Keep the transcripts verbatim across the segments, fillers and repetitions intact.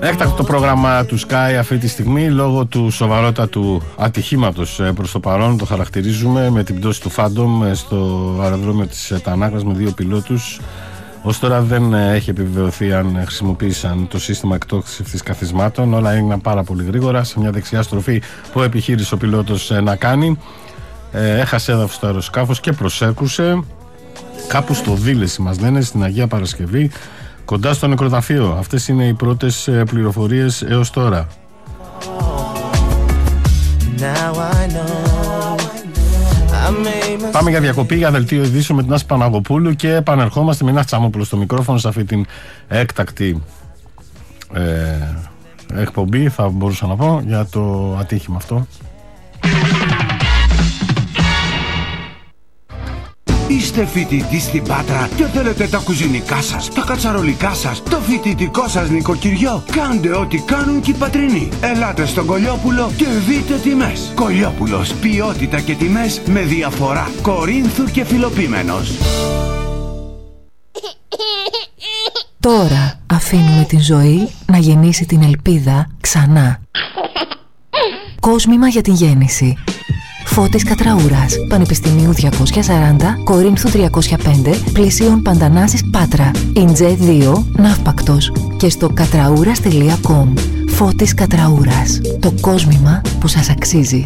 Έκτακτο πρόγραμμα του Sky αυτή τη στιγμή λόγω του σοβαρότατου ατυχήματος προς το παρόν. Το χαρακτηρίζουμε με την πτώση του Phantom στο αεροδρόμιο της Τανάκρας με δύο πιλότους. Ως τώρα δεν έχει επιβεβαιωθεί αν χρησιμοποίησαν το σύστημα εκτόξευσης καθισμάτων. Όλα έγιναν πάρα πολύ γρήγορα σε μια δεξιά στροφή που επιχείρησε ο πιλότος να κάνει. Έχασε έδαφος στο αεροσκάφος και προσέρκουσε κάπου στο Δήλεση, μας λένε, στην Αγία Παρασκευή, κοντά στο νεκροταφείο. Αυτές είναι οι πρώτες πληροφορίες έως τώρα. Πάμε για διακοπή, για δελτίο ειδήσεων με την Άση Παναγοπούλου και επανερχόμαστε με ένα Τσαμόπουλο στο μικρόφωνο σε αυτή την έκτακτη ε, εκπομπή, θα μπορούσα να πω, για το ατύχημα αυτό. Είστε φοιτητής στην Πάτρα και θέλετε τα κουζινικά σας, τα κατσαρολικά σας, το φοιτητικό σας νοικοκυριό? Κάντε ό,τι κάνουν και οι πατρινοί. Ελάτε στον Κολιόπουλο και δείτε τιμές. Κολιόπουλος, ποιότητα και τιμές με διαφορά. Κορίνθου και Φιλοπίμενος. Τώρα αφήνουμε την ζωή να γεννήσει την ελπίδα ξανά. Κόσμημα για την γέννηση. Φώτης Κατραούρας, Πανεπιστημίου διακόσια σαράντα, Κορίνθου τριακόσια πέντε, πλησίον Παντανάσης Πάτρα, Ιντζέ δύο, Ναύπακτος και στο κατραούρας τελεία κομ. Φώτης Κατραούρας, το κόσμημα που σας αξίζει.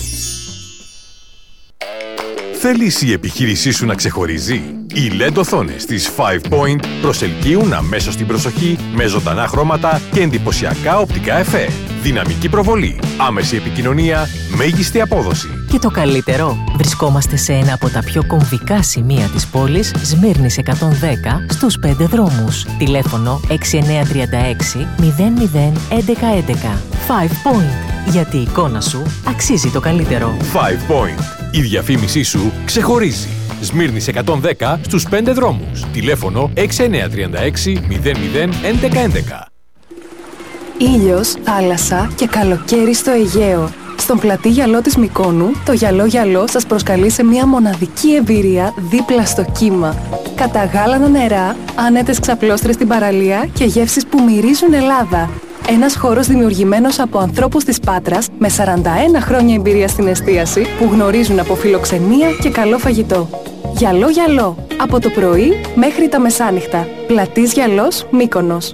Θέλεις η επιχείρησή σου να ξεχωρίζει? Οι ελ ι ντι οθόνες της Five Point προσελκύουν αμέσως την προσοχή με ζωντανά χρώματα και εντυπωσιακά οπτικά εφέ. Δυναμική προβολή, άμεση επικοινωνία, μέγιστη απόδοση. Και το καλύτερο, βρισκόμαστε σε ένα από τα πιο κομβικά σημεία της πόλης, Σμύρνης εκατόν δέκα, στους πέντε δρόμους. Τηλέφωνο έξι εννιά τρία έξι μηδέν μηδέν έντεκα έντεκα. Five Point, γιατί η εικόνα σου αξίζει το καλύτερο. Five Point, η διαφήμισή σου ξεχωρίζει. Σμύρνης εκατόν δέκα στους πέντε δρόμους. Τηλέφωνο έξι εννιά τρία έξι μηδέν μηδέν έντεκα έντεκα. Ήλιος, θάλασσα και καλοκαίρι στο Αιγαίο. Στον πλατή γυαλό της Μυκόνου, το γυαλό γυαλό σας προσκαλεί σε μια μοναδική εμπειρία δίπλα στο κύμα. Καταγάλανα νερά, άνετες ξαπλώστρες στην παραλία και γεύσεις που μυρίζουν Ελλάδα. Ένας χώρος δημιουργημένος από ανθρώπους της Πάτρας με σαράντα ένα χρόνια εμπειρία στην εστίαση που γνωρίζουν από φιλοξενία και καλό φαγητό. Γυαλό γυαλό, από το πρωί μέχρι τα μεσάνυχτα. Πλατής γυαλός, Μύκονος.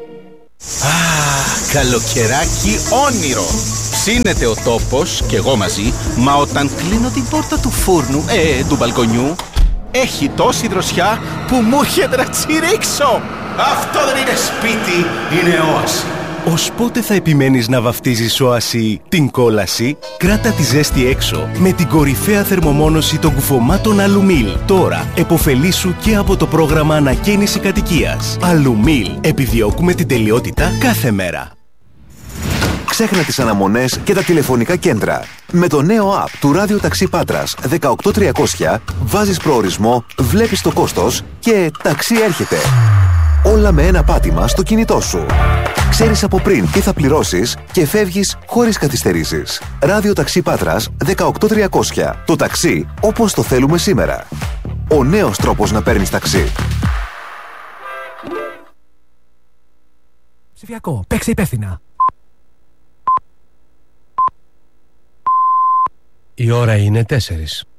Αχ, καλοκαιράκι όνειρο! Ψήνεται ο τόπος και εγώ μαζί, μα όταν κλείνω την πόρτα του φούρνου, ε, του μπαλκονιού, έχει τόση δροσιά που μου έρχεται να τσιρίξω! Αυτό δεν είναι σπίτι, είναι όαση! Ως πότε θα επιμένεις να βαφτίζεις όαση την κόλαση? Κράτα τη ζέστη έξω με την κορυφαία θερμομόνωση των κουφωμάτων Αλουμίλ. Τώρα εποφελήσου και από το πρόγραμμα ανακαίνιση κατοικίας. Αλουμίλ. Επιδιώκουμε την τελειότητα κάθε μέρα. Ξέχνα τις αναμονές και τα τηλεφωνικά κέντρα. Με το νέο app του Ράδιο Ταξί Πάτρας δεκαοκτώ τριακόσια βάζεις προορισμό, βλέπεις το κόστος και ταξί έρχεται. Όλα με ένα πάτημα στο κινητό σου. Ξέρεις από πριν τι θα πληρώσεις και φεύγεις χωρίς καθυστερήσεις. Ράδιο Ταξί Πάτρας δεκαοκτώ τριακόσια. Το ταξί όπως το θέλουμε σήμερα. Ο νέος τρόπος να παίρνεις ταξί. Ψηφιακό. Παίξε υπεύθυνα. Η ώρα είναι τέσσερις.